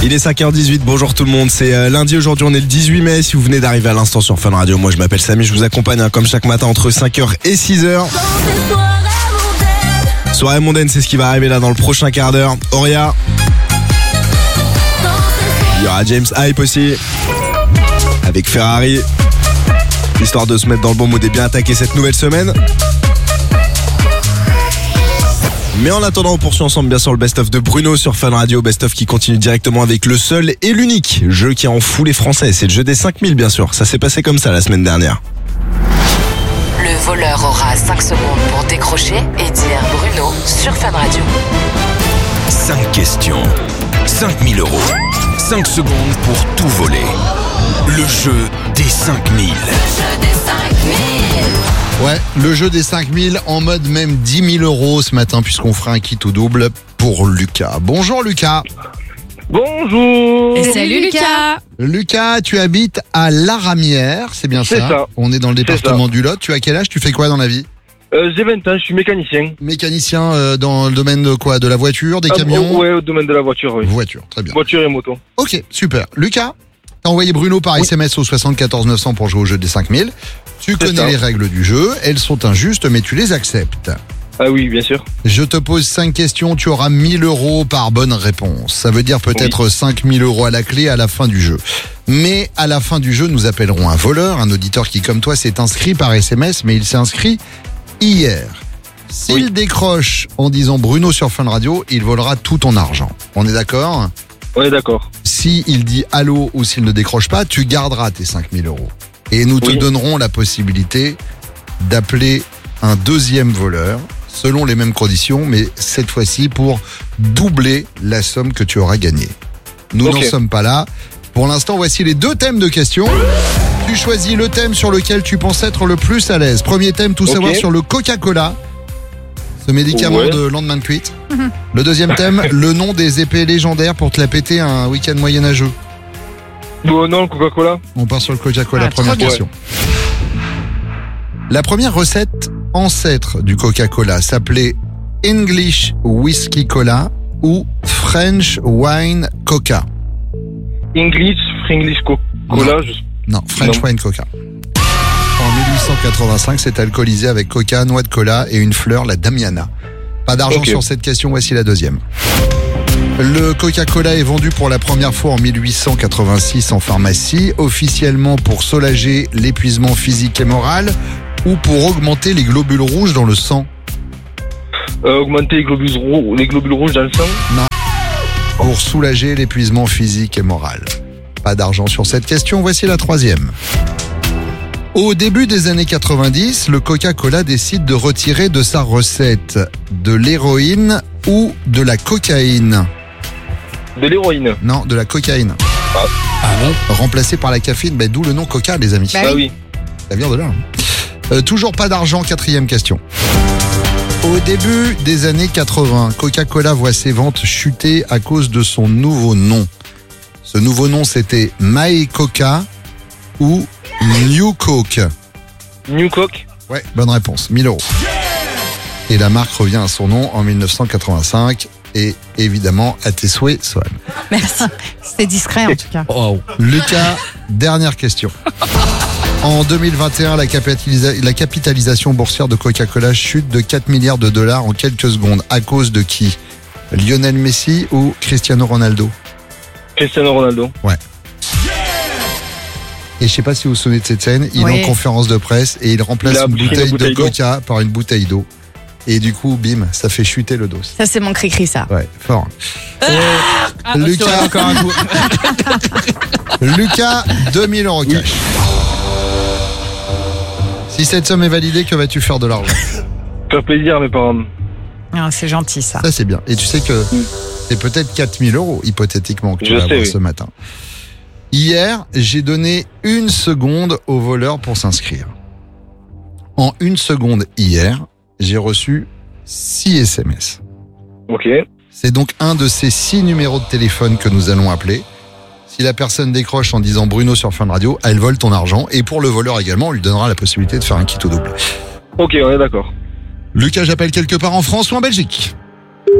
Il est 5h18, bonjour tout le monde, c'est lundi aujourd'hui, on est le 18 mai, si vous venez d'arriver à l'instant sur Fun Radio, moi je m'appelle Samy, je vous accompagne comme chaque matin entre 5h et 6h. Soirée mondaine, c'est ce qui va arriver là dans le prochain quart d'heure. Auria, il y aura James Hype aussi, avec Ferrari, histoire de se mettre dans le bon mood et bien attaquer cette nouvelle semaine. Mais en attendant, on poursuit ensemble bien sûr le best-of de Bruno sur Fun Radio, best-of qui continue directement avec le seul et l'unique jeu qui a en fou les Français. C'est le jeu des 5000 bien sûr, ça s'est passé comme ça la semaine dernière. Le voleur aura 5 secondes pour décrocher et dire Bruno sur Fun Radio. 5 questions, 5000 €, 5 secondes pour tout voler. Le jeu des 5000. Ouais, le jeu des 5000 en mode même 10 000 € ce matin puisqu'on fera un kit ou double pour Lucas. Bonjour Lucas. Bonjour. Et salut Lucas. Lucas, tu habites à La Ramière, c'est bien ça? C'est ça. On est dans le département du Lot. Tu as quel âge? Tu fais quoi dans la vie? J'ai 20 ans, je suis mécanicien. Mécanicien dans le domaine de quoi? De la voiture, des camions? Ouais, au domaine de la voiture, oui. Voiture, très bien. Voiture et moto. Ok, super. Lucas, t'as envoyé Bruno par SMS au 74 900 pour jouer au jeu des 5000. Tu connais ça. les règles du jeu, elles sont injustes mais tu les acceptes. Ah oui, bien sûr. Je te pose 5 questions, tu auras 1 000 € par bonne réponse. Ça veut dire peut-être 5 000 € à la clé à la fin du jeu. Mais à la fin du jeu, nous appellerons un voleur, un auditeur qui comme toi s'est inscrit par SMS, mais il s'est inscrit hier. S'il décroche en disant Bruno sur Fun Radio, il volera tout ton argent. On est d'accord? On est d'accord. S'il dit allô ou s'il ne décroche pas, tu garderas tes 5 000 €. Et nous te donnerons la possibilité d'appeler un deuxième voleur, selon les mêmes conditions, mais cette fois-ci pour doubler la somme que tu auras gagnée. Nous n'en sommes pas là. Pour l'instant, voici les 2 thèmes de questions. Tu choisis le thème sur lequel tu penses être le plus à l'aise. Premier thème, tout savoir sur le Coca-Cola, ce médicament de lendemain de cuite. Le deuxième thème, le nom des épées légendaires pour te la péter un week-end moyenâgeux. Bon, non, Coca-Cola. On part sur le Coca-Cola, première question. La première recette ancêtre du Coca-Cola s'appelait English Whiskey Cola ou French Wine Coca. English Coca-Cola. Non, French Wine Coca. En 1885, c'est alcoolisé avec coca, noix de cola et une fleur, la Damiana. Pas d'argent sur cette question, voici la deuxième. Le Coca-Cola est vendu pour la première fois en 1886 en pharmacie, officiellement pour soulager l'épuisement physique et moral ou pour augmenter les globules rouges dans le sang. Augmenter les globules rouges dans le sang. Non, pour soulager l'épuisement physique et moral. Pas d'argent sur cette question, voici la troisième. Au début des années 90, le Coca-Cola décide de retirer de sa recette de l'héroïne ou de la cocaïne. De l'héroïne. Non, de la cocaïne. Ah bon? Remplacé par la caféine, d'où le nom Coca, les amis. Ah oui. Ça vient de là. Toujours pas d'argent, quatrième question. Au début des années 80, Coca-Cola voit ses ventes chuter à cause de son nouveau nom. Ce nouveau nom, c'était My Coca ou New Coke. New Coke. Ouais, bonne réponse, 1 000 €. Et la marque revient à son nom en 1985. Et évidemment, à tes souhaits, Swan. Merci. C'était discret en tout cas. Lucas, dernière question. En 2021, la capitalisation boursière de Coca-Cola chute de 4 milliards de dollars en quelques secondes. À cause de qui? Lionel Messi ou Cristiano Ronaldo? Cristiano Ronaldo. Ouais. Et je sais pas si vous vous souvenez de cette scène, il est en conférence de presse et il remplace une bouteille de Coca par une bouteille d'eau. Et du coup, bim, ça fait chuter le dos. Ça, c'est mon cri-cri, ça. Ouais, fort. Lucas, Encore un coup. Lucas, 2 000 € cash. Si cette somme est validée, que vas-tu faire de l'argent? Faire plaisir à mes parents. Ah, c'est gentil, ça. Ça, c'est bien. Et tu sais que c'est peut-être 4 000 €, hypothétiquement, que tu vas avoir ce matin. Hier, j'ai donné 1 seconde au voleur pour s'inscrire. En 1 seconde hier, j'ai reçu 6 SMS. Ok. C'est donc un de ces 6 numéros de téléphone que nous allons appeler. Si la personne décroche en disant Bruno sur Fun Radio, elle vole ton argent. Et pour le voleur également, on lui donnera la possibilité de faire un kit au double. Ok, on est d'accord. Lucas, j'appelle quelque part en France ou en Belgique?